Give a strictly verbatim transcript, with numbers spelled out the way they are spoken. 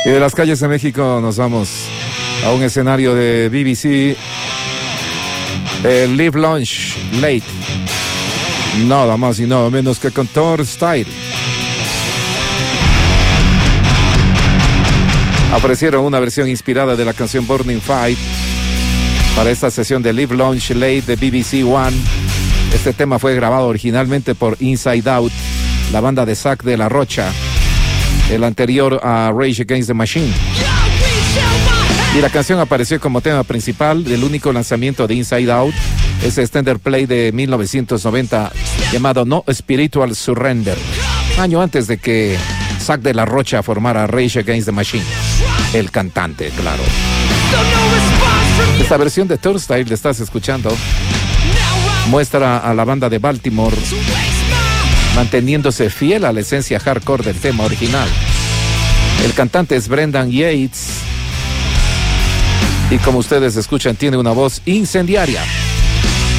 Y de las calles de México nos vamos a un escenario de B B C, el Live Lunch Late, nada más y nada menos que con Turnstile. Ofrecieron una versión inspirada de la canción Burning Fight para esta sesión de Live Lunch Late de B B C One. Este tema fue grabado originalmente por Inside Out, la banda de Zack de la Rocha, el anterior a Rage Against the Machine. Y la canción apareció como tema principal del único lanzamiento de Inside Out, ese extended play de mil novecientos noventa llamado No Spiritual Surrender, año antes de que Zack de la Rocha formara Rage Against the Machine, el cantante, claro. Esta versión de Turnstile que estás escuchando muestra a la banda de Baltimore manteniéndose fiel a la esencia hardcore del tema original. El cantante es Brendan Yates y, como ustedes escuchan, tiene una voz incendiaria.